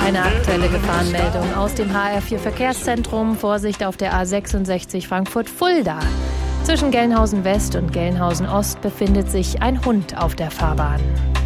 Eine aktuelle Gefahrenmeldung aus dem HR4 Verkehrszentrum. Vorsicht auf der A66 Frankfurt-Fulda. Zwischen Gelnhausen West und Gelnhausen Ost befindet sich ein Hund auf der Fahrbahn.